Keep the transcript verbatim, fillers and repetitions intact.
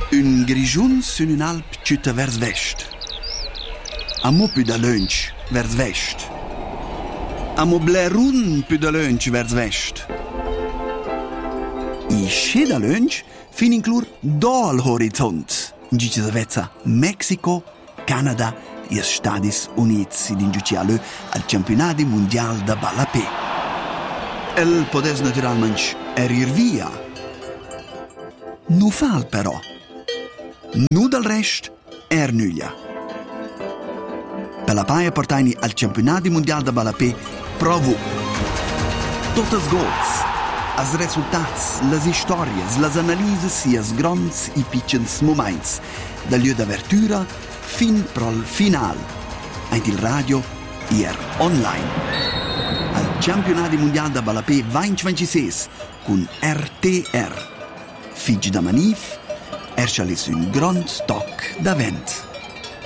Un grigiun sun un alp ciutta vers vest. Amo più da lunch vers vest. Amo blerun più da lunch vers vest. I sce da lunch fin inclur do al horizont. Gici da vezza Mexico, Canada e Stati Uniti in giuciale al campionati mondiali da balapé. El podes naturalmente erir via. Nu fal però. Nu dal rest er nuglia. Per la paia portani al campionati mondiali da balapé provo totes gols, as resultats, las historias, las analises e as grands e piccins moments da lieu d'apertura fin prol final. Ait il radio e er online. Al campionati mondiali da balapé duemilaventisei con R T R. Figi da manif, er chalis un grand toc da vent.